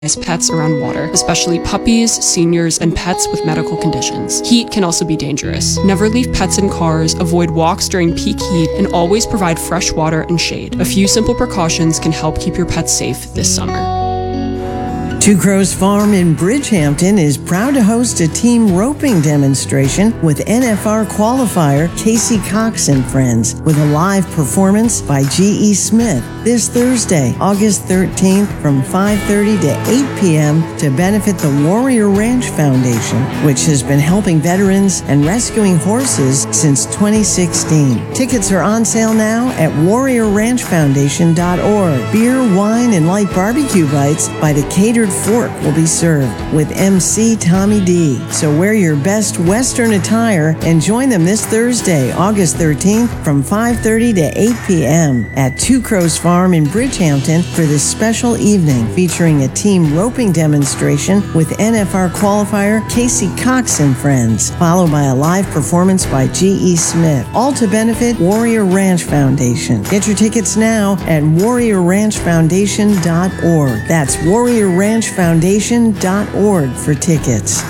pets around water, especially puppies, seniors, and pets with medical conditions. Heat can also be dangerous. Never leave pets in cars, avoid walks during peak heat, and always provide fresh water and shade. A few simple precautions can help keep your pets safe this summer. Two Crows Farm in Bridgehampton is proud to host a team roping demonstration with NFR qualifier Casey Cox and Friends with a live performance by G.E. Smith this Thursday, August 13th from 5:30 to 8 p.m. to benefit the Warrior Ranch Foundation, which has been helping veterans and rescuing horses since 2016. Tickets are on sale now at warriorranchfoundation.org. Beer, wine, and light barbecue bites by the Catered Fork will be served with MC Tommy D. So wear your best Western attire and join them this Thursday, August 13th from 5:30 to 8 p.m. at Two Crows Farm in Bridgehampton for this special evening featuring a team roping demonstration with NFR qualifier Casey Cox and Friends, followed by a live performance by G.E. Smith, all to benefit Warrior Ranch Foundation. Get your tickets now at warriorranchfoundation.org. That's warriorranchfoundation.org for tickets.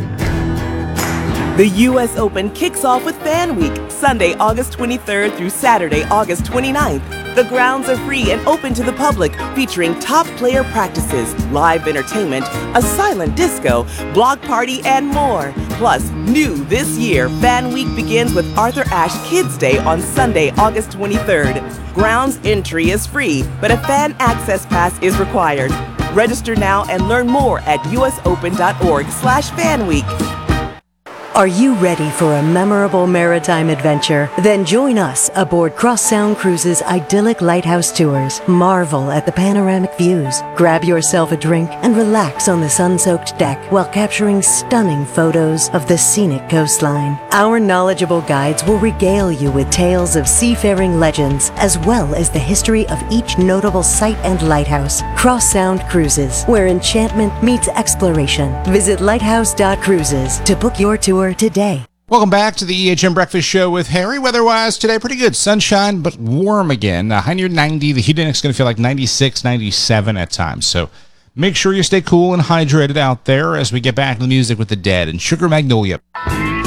The U.S. Open kicks off with Fan Week, Sunday, August 23rd through Saturday, August 29th. The grounds are free and open to the public, featuring top player practices, live entertainment, a silent disco, block party, and more. Plus, new this year, Fan Week begins with Arthur Ashe Kids Day on Sunday, August 23rd. Grounds entry is free, but a fan access pass is required. Register now and learn more at usopen.org/fanweek. Are you ready for a memorable maritime adventure? Then join us aboard Cross Sound Cruises' idyllic lighthouse tours. Marvel at the panoramic views. Grab yourself a drink and relax on the sun-soaked deck while capturing stunning photos of the scenic coastline. Our knowledgeable guides will regale you with tales of seafaring legends as well as the history of each notable site and lighthouse. Cross Sound Cruises, where enchantment meets exploration. Visit lighthouse.cruises to book your tour today. Welcome back to the EHM Breakfast Show with Harry. Weather-wise today, pretty good. Sunshine, but warm again. High near 90. The heat index is going to feel like 96, 97 at times. So make sure you stay cool and hydrated out there as we get back to the music with the Dead and Sugar Magnolia.